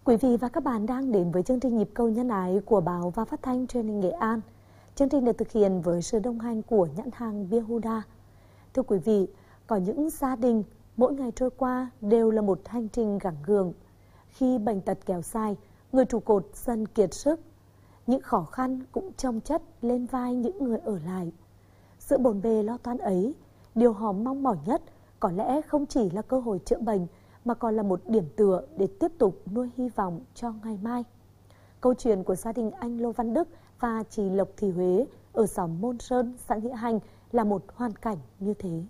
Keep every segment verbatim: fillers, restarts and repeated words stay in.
Quý vị và các bạn đang đến với chương trình Nhịp cầu nhân ái của báo và phát thanh truyền hình Nghệ An. Chương trình được thực hiện với sự đồng hành của nhãn hàng bia Huda. Thưa quý vị, có những gia đình mỗi ngày trôi qua đều là một hành trình gắng gượng. Khi bệnh tật kéo dài, người trụ cột dần kiệt sức. Những khó khăn cũng chồng chất lên vai những người ở lại. Sự bộn bề lo toan ấy, điều họ mong mỏi nhất có lẽ không chỉ là cơ hội chữa bệnh, mà còn là một điểm tựa để tiếp tục nuôi hy vọng cho ngày mai. Câu chuyện của gia đình anh Lô Văn Đức và chị Lộc Thị Huế ở xóm Môn Sơn, xã Nghĩa Hành là một hoàn cảnh như thế.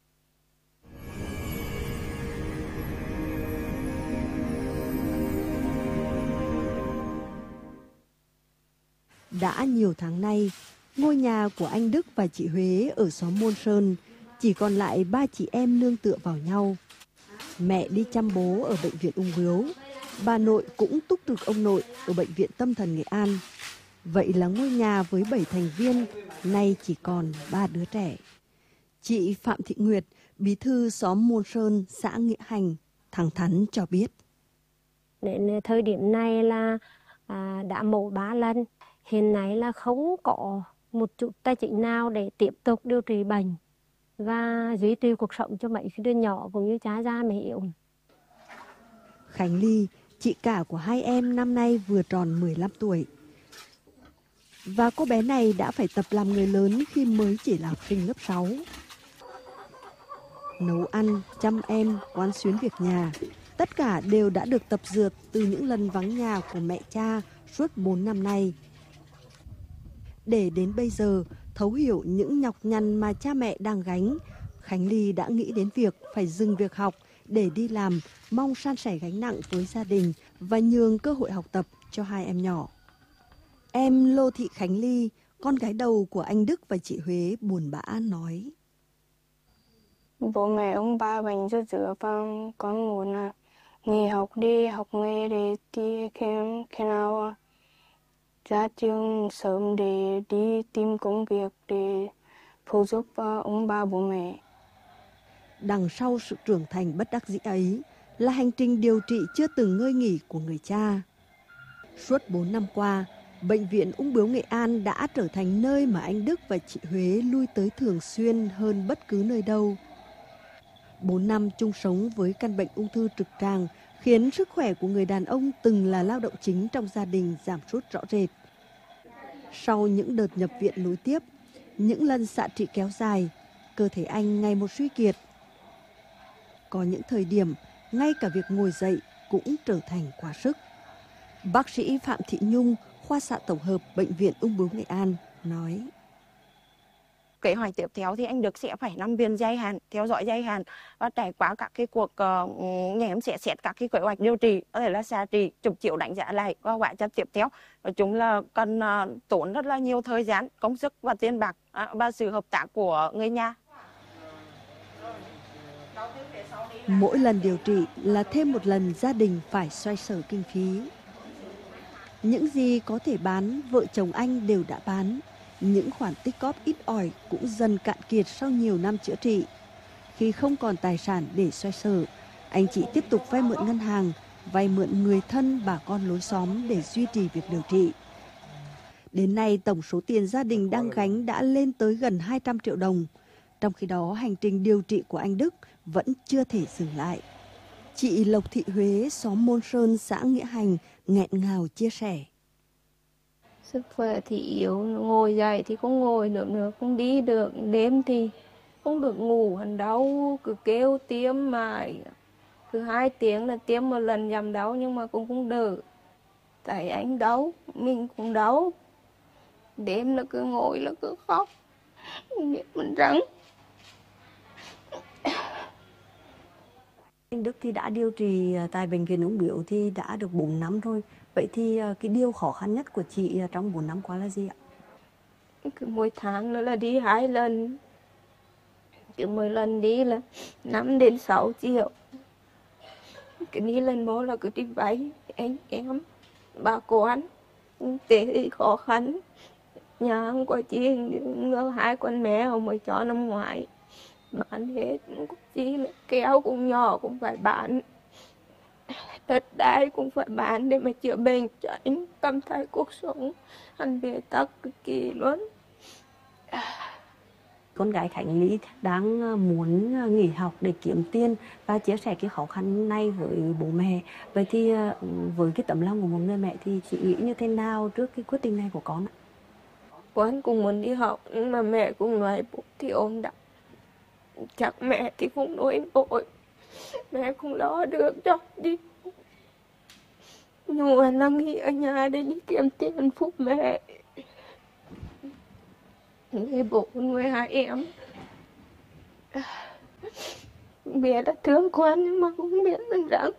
Đã nhiều tháng nay, ngôi nhà của anh Đức và chị Huế ở xóm Môn Sơn chỉ còn lại ba chị em nương tựa vào nhau. Mẹ đi chăm bố ở bệnh viện ung bướu, bà nội cũng túc trực ông nội ở bệnh viện tâm thần Nghệ An. Vậy là ngôi nhà với bảy thành viên nay chỉ còn ba đứa trẻ. Chị Phạm Thị Nguyệt, bí thư xóm Môn Sơn, xã Nghĩa Hành, thẳng thắn cho biết. Đến thời điểm này là à, đã mổ ba lần, hiện nay là không có một chút tài chính nào để tiếp tục điều trị bệnh và duy trì cuộc sống cho mấy đứa nhỏ cũng như cha già mẹ yếu. Khánh Ly, chị cả của hai em năm nay vừa tròn mười lăm tuổi. Và cô bé này đã phải tập làm người lớn khi mới chỉ là học sinh lớp sáu. Nấu ăn, chăm em, quán xuyến việc nhà, tất cả đều đã được tập dượt từ những lần vắng nhà của mẹ cha suốt bốn năm nay. Để đến bây giờ thấu hiểu những nhọc nhằn mà cha mẹ đang gánh, Khánh Ly đã nghĩ đến việc phải dừng việc học để đi làm, mong san sẻ gánh nặng với gia đình và nhường cơ hội học tập cho hai em nhỏ. Em Lô Thị Khánh Ly, con gái đầu của anh Đức và chị Huế buồn bã nói. Bố mẹ ông ba bệnh rất dữ và con muốn là nghỉ học đi học nghề để đi khi, khi nào ra trường sớm để đi tìm công việc để phụ giúp ông bà bố mẹ. Đằng sau sự trưởng thành bất đắc dĩ ấy là hành trình điều trị chưa từng ngơi nghỉ của người cha. Suốt bốn năm qua, Bệnh viện Ung bướu Nghệ An đã trở thành nơi mà anh Đức và chị Huế lui tới thường xuyên hơn bất cứ nơi đâu. Bốn năm chung sống với căn bệnh ung thư trực tràng khiến sức khỏe của người đàn ông từng là lao động chính trong gia đình giảm sút rõ rệt. Sau những đợt nhập viện nối tiếp, những lần xạ trị kéo dài, cơ thể anh ngày một suy kiệt. Có những thời điểm, ngay cả việc ngồi dậy cũng trở thành quá sức. Bác sĩ Phạm Thị Nhung, khoa xạ tổng hợp Bệnh viện Ung bướu Nghệ An nói. Kế hoạch tiếp theo thì anh Đức sẽ phải nằm viện dài hạn, theo dõi dài hạn và trải qua các cái cuộc uh, nhém sẽ xét các cái kế hoạch điều trị, có thể là xạ trị, chụp chiếu đánh giá lại và quá trình tiếp theo. Nói chung là cần uh, tốn rất là nhiều thời gian, công sức và tiền bạc uh, và sự hợp tác của người nhà. Mỗi lần điều trị là thêm một lần gia đình phải xoay sở kinh phí. Những gì có thể bán, vợ chồng anh đều đã bán. Những khoản tích góp ít ỏi cũng dần cạn kiệt sau nhiều năm chữa trị. Khi không còn tài sản để xoay sở, anh chị tiếp tục vay mượn ngân hàng, vay mượn người thân bà con lối xóm để duy trì việc điều trị. Đến nay, tổng số tiền gia đình đang gánh đã lên tới gần hai trăm triệu đồng. Trong khi đó, hành trình điều trị của anh Đức vẫn chưa thể dừng lại. Chị Lộc Thị Huế, xóm Môn Sơn, xã Nghĩa Hành, nghẹn ngào chia sẻ. Sức khỏe thì yếu, ngồi dậy thì không ngồi được nữa, không đi được, đêm thì không được ngủ, hắn đau, cứ kêu tiêm mãi. Cứ hai tiếng là tiêm một lần giảm đau nhưng mà cũng không đỡ. Tại anh đau, mình cũng đau. Đêm là cứ ngồi là cứ khóc, không biết mình răng. Anh Đức thì đã điều trị tại Bệnh viện Ung bướu thì đã được bốn năm rồi. Vậy thì cái điều khó khăn nhất của chị trong bốn năm qua là gì ạ? Cứ mỗi tháng nữa là đi hai lần. Cứ mỗi lần đi là năm đến sáu triệu. Cứ đi lần một là cứ đi vay anh em, bà con. Tế thì khó khăn. Nhà không có chi, hai con mẹ không mới cho năm ngoái. Bán hết, chỉ là kéo cũng nhỏ cũng phải bán. đất đai cũng phải bán để mà chữa bệnh cho anh, cảm thấy cuộc sống anh bế tắc cực kỳ luôn. Con gái Khánh Ly đang muốn nghỉ học để kiếm tiền và chia sẻ cái khó khăn này với bố mẹ. Vậy thì với cái tấm lòng của một người mẹ thì chị nghĩ như thế nào trước cái quyết định này của con ạ? Con cũng muốn đi học nhưng mà mẹ cũng nói bố thì ôm đau. Chắc mẹ thì không nuôi nổi, mẹ không lo được cho đi. Nhưng mà nó nghỉ ở nhà để đi kiếm tiền phụ mẹ. Người bố nuôi hai em. Mẹ đã thương con nhưng mà không biết rằng rằng.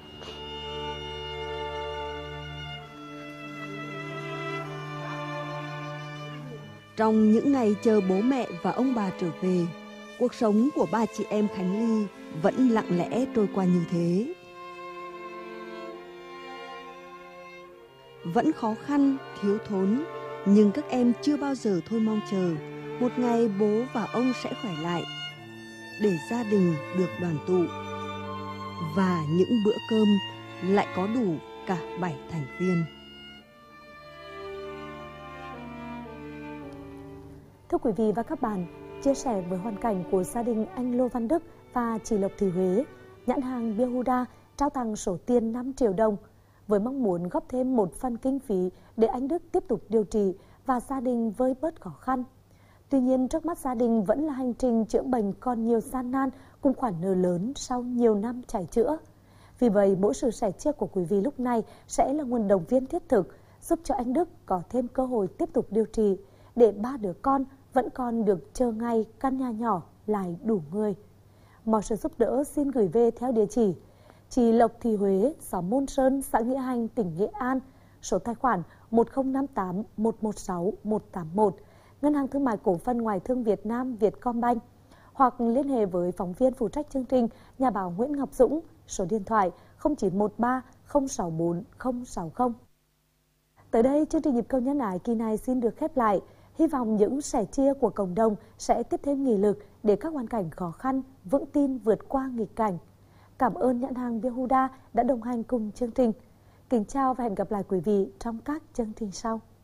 Trong những ngày chờ bố mẹ và ông bà trở về, cuộc sống của ba chị em Khánh Ly vẫn lặng lẽ trôi qua như thế. Vẫn khó khăn, thiếu thốn, nhưng các em chưa bao giờ thôi mong chờ một ngày bố và ông sẽ khỏe lại, để gia đình được đoàn tụ và những bữa cơm lại có đủ cả bảy thành viên. Thưa quý vị và các bạn, chia sẻ với hoàn cảnh của gia đình anh Lô Văn Đức và chị Lộc Thị Huế, nhãn hàng Bia Huda trao tặng số tiền năm triệu đồng với mong muốn góp thêm một phần kinh phí để anh Đức tiếp tục điều trị và gia đình vơi bớt khó khăn. Tuy nhiên, trước mắt gia đình vẫn là hành trình chữa bệnh còn nhiều gian nan cùng khoản nợ lớn sau nhiều năm chạy chữa. Vì vậy, mỗi sự sẻ chia của quý vị lúc này sẽ là nguồn động viên thiết thực giúp cho anh Đức có thêm cơ hội tiếp tục điều trị để ba đứa con vẫn còn được chờ ngày căn nhà nhỏ lại đủ người. Mọi sự giúp đỡ xin gửi về theo địa chỉ chị Lộc Thị Huế, xóm Môn Sơn, xã Nghĩa Hành, tỉnh Nghệ An, số tài khoản một không năm tám một một sáu một tám một, Ngân hàng Thương mại Cổ phần Ngoại thương Việt Nam Vietcombank, hoặc liên hệ với phóng viên phụ trách chương trình nhà báo Nguyễn Ngọc Dũng, số điện thoại không chín một ba không sáu bốn không sáu không. Tới đây, chương trình Nhịp cầu nhân ái kỳ này xin được khép lại. Hy vọng những sẻ chia của cộng đồng sẽ tiếp thêm nghị lực để các hoàn cảnh khó khăn vững tin vượt qua nghịch cảnh. Cảm ơn nhãn hàng Bia Huda đã đồng hành cùng chương trình. Kính chào và hẹn gặp lại quý vị trong các chương trình sau.